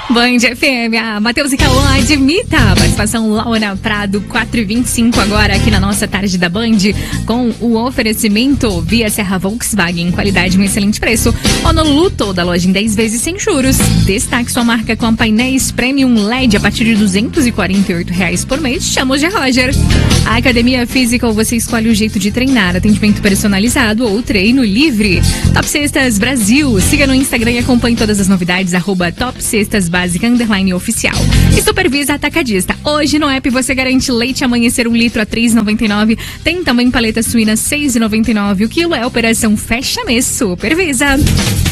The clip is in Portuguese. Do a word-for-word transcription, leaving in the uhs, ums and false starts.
Band F M, a Matheus e Cauã, admita. Participação Laura Prado, quatro e vinte e cinco agora aqui na nossa tarde da Band, com o oferecimento via Serra Volkswagen, qualidade e um excelente preço. Honoluto, da loja em dez vezes sem juros. Destaque sua marca com painéis Premium L E D a partir de duzentos e quarenta e oito reais por mês. Chama o G. Roger. A Academia Physical, você escolhe o jeito de treinar, atendimento personalizado ou treino livre. Top Cestas Brasil, siga no Instagram e acompanhe todas as novidades, arroba Top Cestas Básica, underline oficial. E Supervisa Atacadista. Hoje no app você garante leite amanhecer um litro a três reais e noventa e nove centavos. Tem também paleta suína seis reais e noventa e nove centavos. O quilo é Operação Fecha Mês Supervisa.